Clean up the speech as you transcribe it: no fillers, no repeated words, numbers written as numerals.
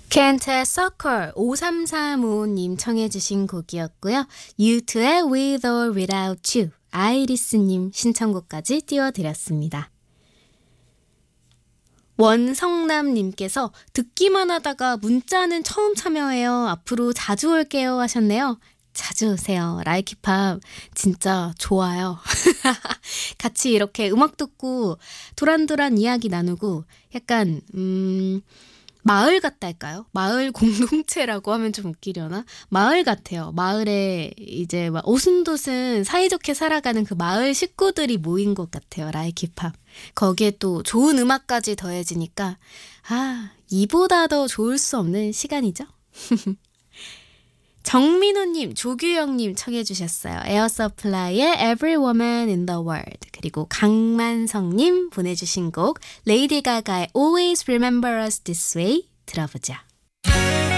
Can't Sucker 5335님 청해 주신 곡이었고요. U2의 With or Without You, 아이리스님 신청곡까지 띄워드렸습니다. 원성남님께서 듣기만 하다가 문자는 처음 참여해요. 앞으로 자주 올게요 하셨네요. 자주 오세요. 라이키팝 진짜 좋아요. 같이 이렇게 음악 듣고 도란도란 이야기 나누고 약간 마을 같달까요? 마을 공동체라고 하면 좀 웃기려나? 마을 같아요. 마을에 이제 막 오순도순 사이좋게 살아가는 그 마을 식구들이 모인 것 같아요. 라이키팝. 거기에 또 좋은 음악까지 더해지니까 이보다 더 좋을 수 없는 시간이죠? 정민호님, 조규영님 청해 주셨어요. 에어서플라이의 Every Woman in the World, 그리고 강만성님 보내주신 곡 레이디 가가의 Always Remember Us This Way 들어보자.